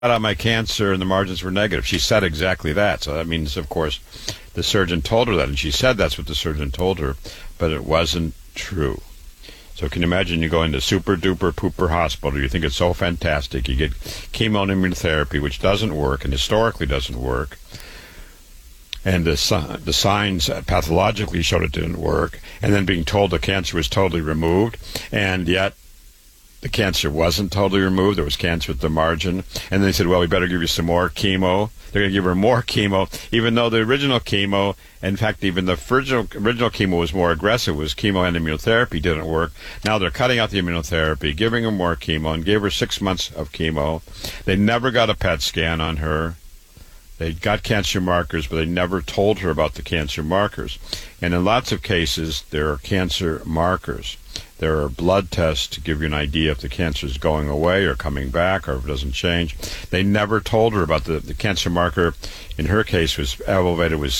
out my cancer and the margins were negative. She said exactly that. So that means, of course, the surgeon told her that, and she said that's what the surgeon told her, but it wasn't true. So can you imagine you go into super-duper pooper hospital, you think it's so fantastic, you get chemo and immunotherapy, which doesn't work and historically doesn't work, and the signs pathologically showed it didn't work, and then being told the cancer was totally removed, and yet the cancer wasn't totally removed. There was cancer at the margin. And they said, well, we better give you some more chemo. They're going to give her more chemo, even though the original chemo, in fact, even the original chemo was more aggressive, was chemo and immunotherapy didn't work. Now they're cutting out the immunotherapy, giving her more chemo, and gave her 6 months of chemo. They never got a PET scan on her. They got cancer markers, but they never told her about the cancer markers. And in lots of cases, there are cancer markers. There are blood tests to give you an idea if the cancer is going away or coming back or if it doesn't change. They never told her about the cancer marker. In her case, was elevated was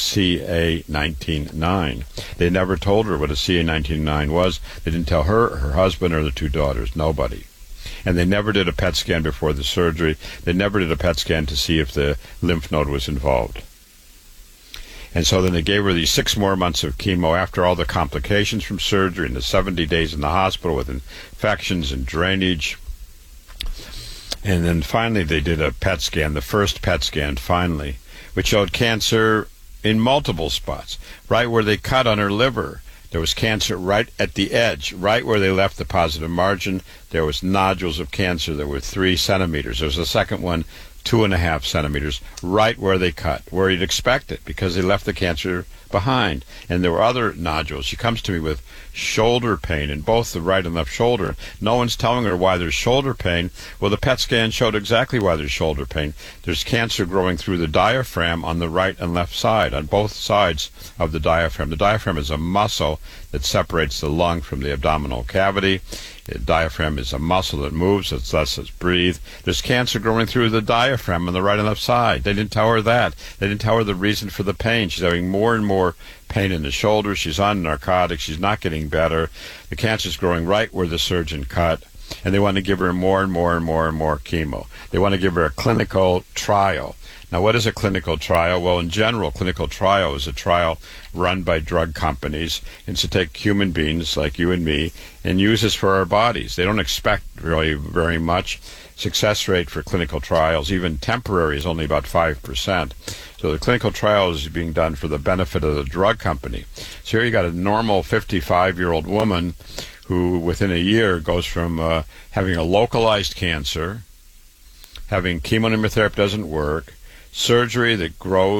CA19-9. They never told her what a CA19-9 was. They didn't tell her, her husband, or the two daughters. Nobody. And they never did a PET scan before the surgery. They never did a PET scan to see if the lymph node was involved. And so then they gave her these 6 more months of chemo after all the complications from surgery and the 70 days in the hospital with infections and drainage. And then finally they did a PET scan, the first PET scan finally, which showed cancer in multiple spots. Right where they cut on her liver, there was cancer right at the edge, right where they left the positive margin. There was nodules of cancer that were 3 centimeters. There was a second one, 2.5 centimeters, right where they cut, where you'd expect it, because they left the cancer behind. And there were other nodules. She comes to me with shoulder pain in both the right and left shoulder. No one's telling her why there's shoulder pain. Well, the PET scan showed exactly why there's shoulder pain. There's cancer growing through the diaphragm on the right and left side, on both sides of the diaphragm. The diaphragm is a muscle that separates the lung from the abdominal cavity. The diaphragm is a muscle that moves, it lets us breathe. There's cancer growing through the diaphragm on the right and left side. They didn't tell her that. They didn't tell her the reason for the pain. She's having more and more pain in the shoulder. She's on narcotics. She's not getting better. The cancer's growing right where the surgeon cut. And they want to give her more and more and more and more chemo. They want to give her a clinical trial. Now, what is a clinical trial? Well, in general, clinical trial is a trial run by drug companies. It's to take human beings like you and me and use this for our bodies. They don't expect really very much. Success rate for clinical trials, even temporary, is only about 5%. So the clinical trial is being done for the benefit of the drug company. So here you got a normal 55-year-old woman who, within a year, goes from having a localized cancer, having chemo and immunotherapy doesn't work, surgery that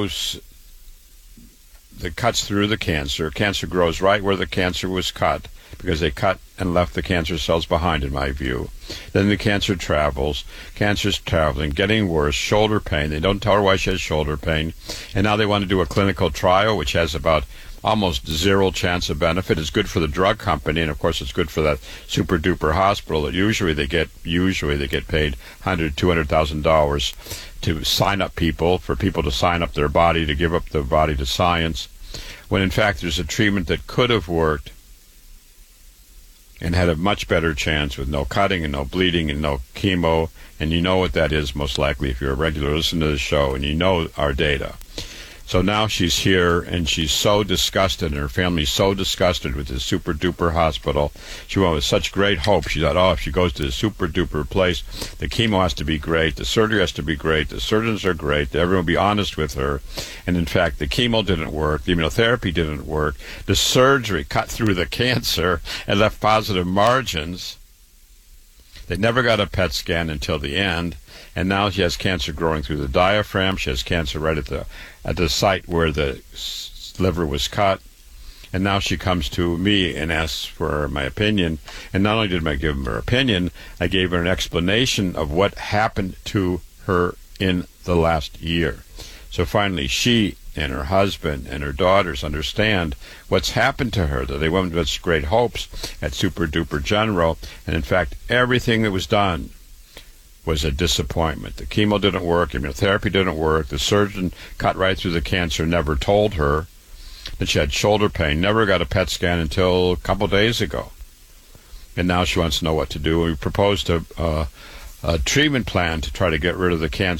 cuts through the cancer. Cancer grows right where the cancer was cut, because they cut and left the cancer cells behind, in my view. Then the cancer travels. Cancer's traveling, getting worse, shoulder pain. They don't tell her why she has shoulder pain. And now they want to do a clinical trial, which has about almost 0 chance of benefit. It's good for the drug company, and of course it's good for that super duper hospital that usually they get paid $200,000 to sign up people, for people to sign up their body, to give up their body to science, when in fact there's a treatment that could have worked and had a much better chance with no cutting and no bleeding and no chemo. And you know what that is, most likely, if you're a regular listener to the show, and you know our data. So now she's here, and she's so disgusted, and her family's so disgusted with this super-duper hospital. She went with such great hope. She thought, oh, if she goes to the super-duper place, the chemo has to be great, the surgery has to be great, the surgeons are great, everyone will be honest with her. And in fact, the chemo didn't work, the immunotherapy didn't work, the surgery cut through the cancer and left positive margins. They never got a PET scan until the end. And now she has cancer growing through the diaphragm. She has cancer right at the site where the liver was cut. And now she comes to me and asks for my opinion. And not only did I give her opinion, I gave her an explanation of what happened to her in the last year. So finally, she and her husband and her daughters understand what's happened to her, that they went with such great hopes at Super Duper General. And in fact, everything that was done was a disappointment. The chemo didn't work, immunotherapy didn't work, the surgeon cut right through the cancer, never told her that she had shoulder pain, never got a PET scan until a couple days ago. And now she wants to know what to do. We proposed a treatment plan to try to get rid of the cancer.